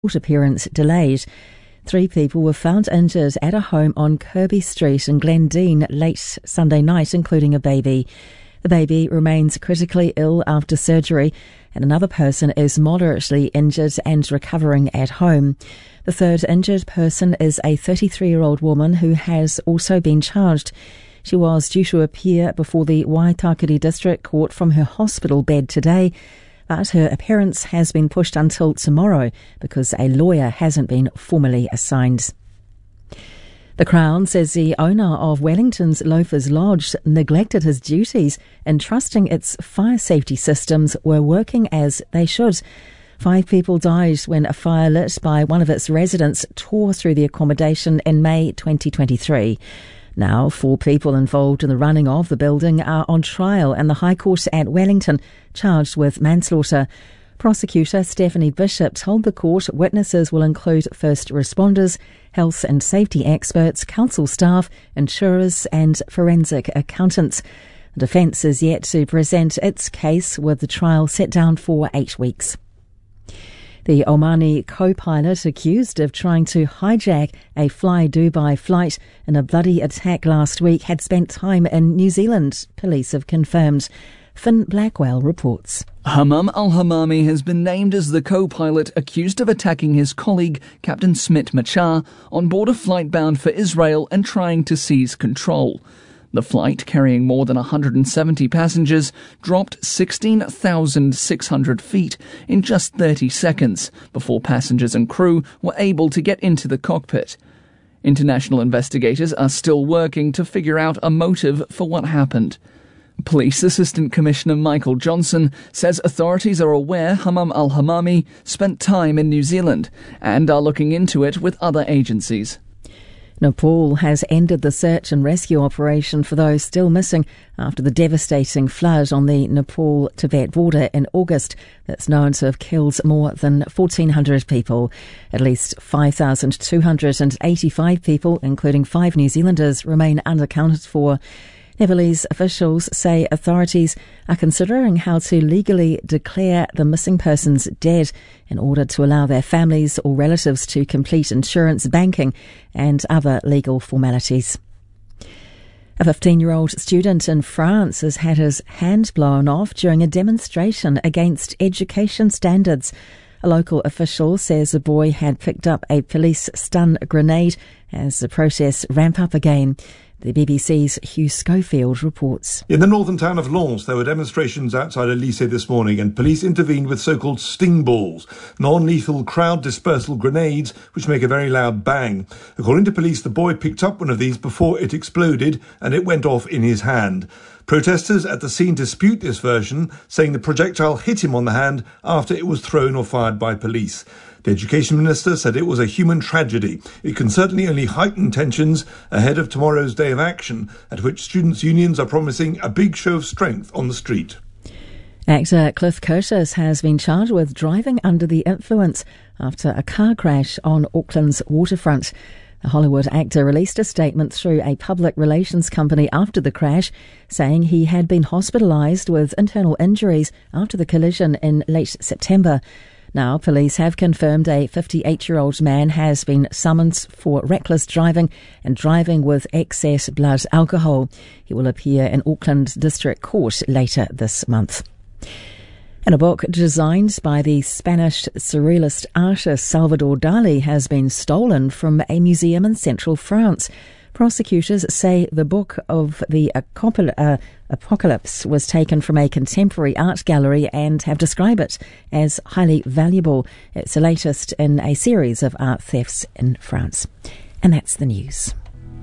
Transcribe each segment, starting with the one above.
court appearance delayed. 3 people were found injured at a home on Kirby Street in Glendine late Sunday night, including a baby. The baby remains critically ill after surgery, and another person is moderately injured and recovering at home. The third injured person is a 33-year-old woman who has also been charged. She was due to appear before the Waitakere District Court from her hospital bed today, but her appearance has been pushed until tomorrow because a lawyer hasn't been formally assigned. The Crown says the owner of Wellington's Loafers Lodge neglected his duties in trusting its fire safety systems were working as they should. 5 people died when a fire lit by one of its residents tore through the accommodation in May 2023. Now, 4 people involved in the running of the building are on trial in the High Court at Wellington, charged with manslaughter. Prosecutor Stephanie Bishop told the court witnesses will include first responders, health and safety experts, council staff, insurers and forensic accountants. The defence is yet to present its case, with the trial set down for 8 weeks. The Omani co-pilot accused of trying to hijack a Fly Dubai flight in a bloody attack last week had spent time in New Zealand, police have confirmed. Finn Blackwell reports. Hammam al-Hamami has been named as the co-pilot accused of attacking his colleague, Captain Smit Machar, on board a flight bound for Israel and trying to seize control. The flight, carrying more than 170 passengers, dropped 16,600 feet in just 30 seconds before passengers and crew were able to get into the cockpit. International investigators are still working to figure out a motive for what happened. Police Assistant Commissioner Michael Johnson says authorities are aware Hammam al-Hamami spent time in New Zealand and are looking into it with other agencies. Nepal has ended the search and rescue operation for those still missing after the devastating flood on the Nepal-Tibet border in August that's known to have killed more than 1,400 people. At least 5,285 people, including 5 New Zealanders, remain unaccounted for. Nepalese officials say authorities are considering how to legally declare the missing persons dead in order to allow their families or relatives to complete insurance, banking and other legal formalities. A 15-year-old student in France has had his hand blown off during a demonstration against education standards. A local official says the boy had picked up a police stun grenade as the protests ramp up again. The BBC's Hugh Schofield reports. In the northern town of Lens, there were demonstrations outside a lycée this morning, and police intervened with so-called sting balls, non-lethal crowd dispersal grenades, which make a very loud bang. According to police, the boy picked up one of these before it exploded, and it went off in his hand. Protesters at the scene dispute this version, saying the projectile hit him on the hand after it was thrown or fired by police. The Education Minister said it was a human tragedy. It can certainly only heighten tensions ahead of tomorrow's day of action, at which students' unions are promising a big show of strength on the street. Actor Cliff Curtis has been charged with driving under the influence after a car crash on Auckland's waterfront. The Hollywood actor released a statement through a public relations company after the crash, saying he had been hospitalised with internal injuries after the collision in late September. Now, police have confirmed a 58-year-old man has been summoned for reckless driving and driving with excess blood alcohol. He will appear in Auckland District Court later this month. And a book designed by the Spanish surrealist artist Salvador Dali has been stolen from a museum in central France. Prosecutors say the book of the Apocalypse was taken from a contemporary art gallery and have described it as highly valuable. It's the latest in a series of art thefts in France. And that's the news.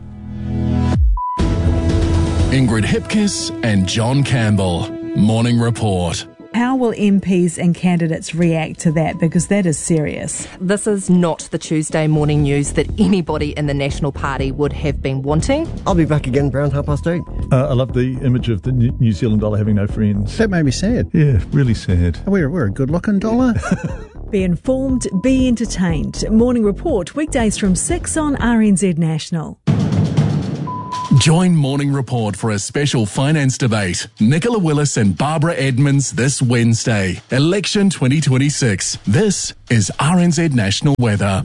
Ingrid Hipkiss and John Campbell. Morning Report. How will MPs and candidates react to that? Because that is serious. This is not the Tuesday morning news that anybody in the National Party would have been wanting. I'll be back again around 8:30. I love the image of the New Zealand dollar having no friends. That made me sad. Yeah, really sad. We're a good-looking dollar. Be informed, be entertained. Morning Report, weekdays from 6 on RNZ National. Join Morning Report for a special finance debate. Nicola Willis and Barbara Edmonds this Wednesday. Election 2026. This is RNZ National Weather.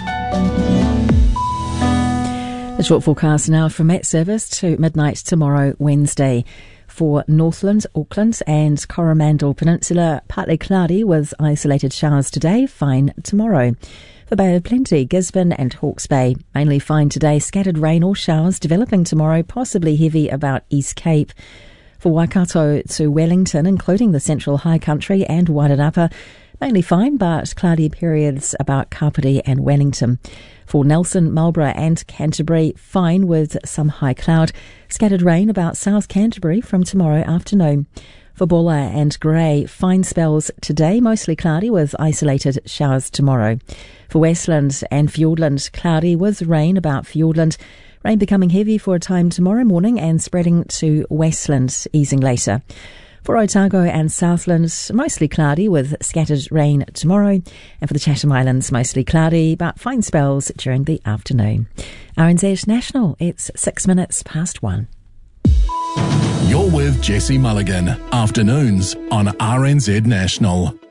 The short forecast now from Met Service to midnight tomorrow, Wednesday. For Northland, Auckland and Coromandel Peninsula, partly cloudy with isolated showers today, fine tomorrow. For Bay of Plenty, Gisborne and Hawke's Bay, mainly fine today, scattered rain or showers developing tomorrow, possibly heavy about East Cape. For Waikato to Wellington, including the Central High Country and Wairarapa, mainly fine but cloudy periods about Kapiti and Wellington. For Nelson, Marlborough and Canterbury, fine with some high cloud. Scattered rain about South Canterbury from tomorrow afternoon. For Bulla and Grey, fine spells today, mostly cloudy with isolated showers tomorrow. For Westland and Fiordland, cloudy with rain about Fiordland. Rain becoming heavy for a time tomorrow morning and spreading to Westland, easing later. For Otago and Southland, mostly cloudy with scattered rain tomorrow. And for the Chatham Islands, mostly cloudy, but fine spells during the afternoon. RNZ National, it's 6 minutes past 1. You're with Jesse Mulligan. Afternoons on RNZ National.